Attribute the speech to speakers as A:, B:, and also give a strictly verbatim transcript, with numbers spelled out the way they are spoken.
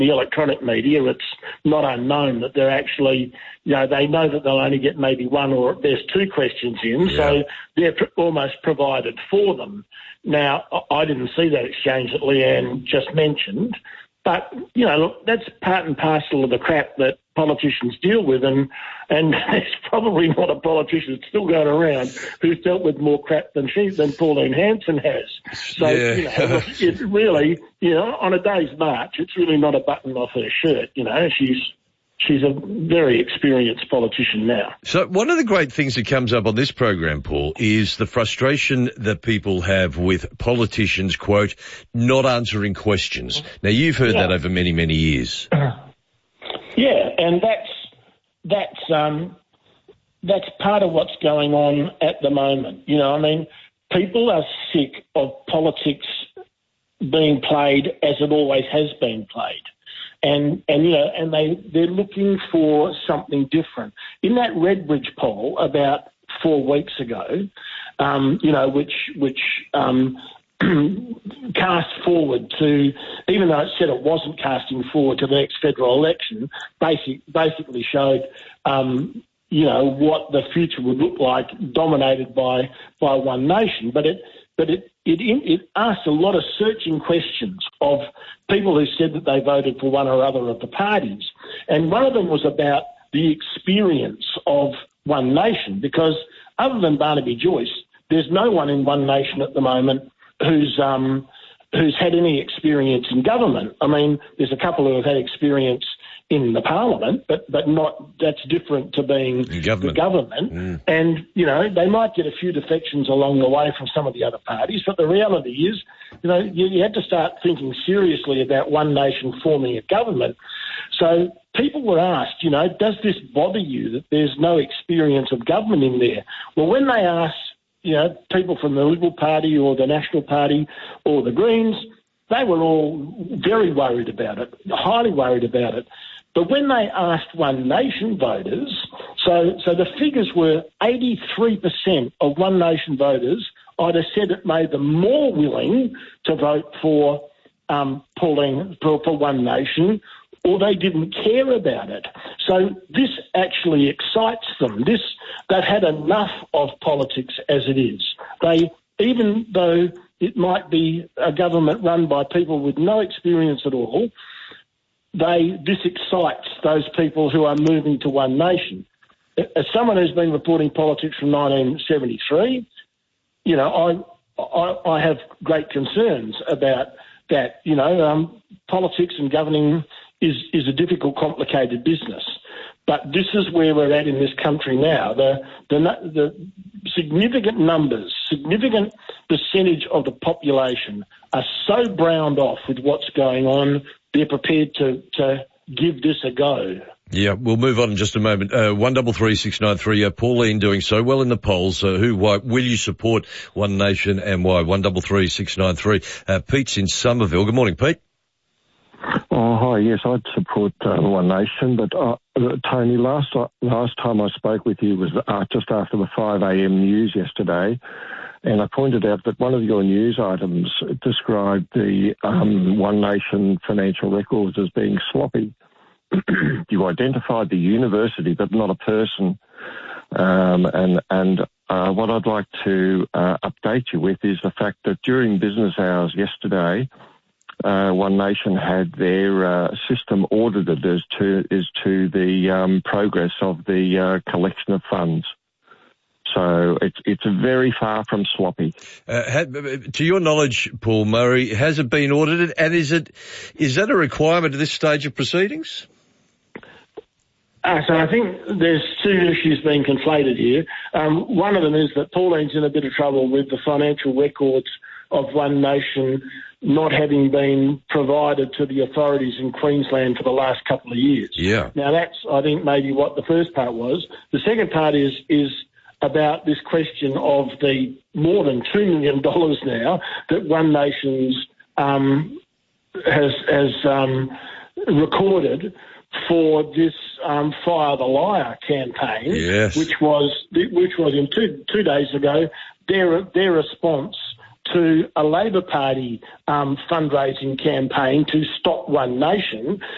A: the electronic media, it's not unknown that they're actually, you know, they know that they'll only get maybe one or there's two questions in, yeah. so they're pr- almost provided for them. Now, I didn't see that exchange that Leanne just mentioned, but, you know, look, that's part and parcel of the crap that politicians deal with, and and there's probably not a politician still going around who's dealt with more crap than she than Pauline Hanson has. So,
B: yeah.
A: you know, look, it really, you know, on a day's march, it's really not a button off her shirt, you know, she's She's a very experienced politician now.
B: So one of the great things that comes up on this program, Paul, is the frustration that people have with politicians, quote, not answering questions. Now, you've heard yeah. that over many, many years.
A: Yeah, and that's that's um, that's part of what's going on at the moment. You know, I mean, people are sick of politics being played as it always has been played. And, and you know, and they, they're looking for something different. In that Redbridge poll about four weeks ago, um, you know, which, which um, cast forward to, even though it said it wasn't casting forward to the next federal election, basic, basically showed, um, you know, what the future would look like dominated by, by One Nation. But it, but it, it, it asked a lot of searching questions of people who said that they voted for one or other of the parties. And one of them was about the experience of One Nation, because other than Barnaby Joyce, there's no one in One Nation at the moment who's um, who's had any experience in government. I mean, there's a couple who have had experience in the parliament, but but not, that's different to being
B: government.
A: the government.
B: Mm.
A: And, you know, they might get a few defections along the way from some of the other parties, but the reality is, you know, you, you had to start thinking seriously about One Nation forming a government. So people were asked, you know, does this bother you that there's no experience of government in there? Well, when they asked, you know, people from the Liberal Party or the National Party or the Greens, they were all very worried about it, highly worried about it. But when they asked One Nation voters, so so the figures were eighty-three percent of One Nation voters either said it made them more willing to vote for um, Pauline for, for One Nation, or they didn't care about it. So this actually excites them. This they've had enough of politics as it is. They, even though it might be a government run by people with no experience at all, they this excites those people who are moving to One Nation. As someone who's been reporting politics from nineteen seventy-three, you know, I I, I have great concerns about that. You know, um, politics and governing is is a difficult, complicated business. But this is where we're at in this country now. The the, the significant numbers, significant percentage of the population are so browned off with what's going on, they're prepared to, to give this a go.
B: Yeah, we'll move on in just a moment. Uh, one double three six nine three. Uh, Pauline doing so well in the polls. Uh, who, why, will you support One Nation and why? One double three six nine three. Uh, Pete's in Somerville. Good morning, Pete.
C: Oh, hi. Yes, I'd support uh, One Nation, but uh, Tony, last uh, last time I spoke with you was uh, just after the five a.m. news yesterday, and I pointed out that one of your news items described the um, One Nation financial records as being sloppy. You identified the university, but not a person. Um, and and uh, what I'd like to uh, update you with is the fact that during business hours yesterday, Uh, One Nation had their uh, system audited as to as to the um, progress of the uh, collection of funds. So it's it's very far from sloppy.
B: Uh, had, to your knowledge, Paul Murray, has it been audited, and is it is that a requirement at this stage of proceedings?
A: Uh, so I think there's two issues being conflated here. Um, one of them is that Pauline's in a bit of trouble with the financial records of One Nation not having been provided to the authorities in Queensland for the last couple of years.
B: Yeah.
A: Now that's, I think, maybe what the first part was. The second part is is about this question of the more than two million dollars now that One Nation's um, has has um, recorded for this um, Fire the Liar campaign,
B: yes.
A: which was which was in two two days ago their their response to a Labor Party um, fundraising campaign to stop One Nation.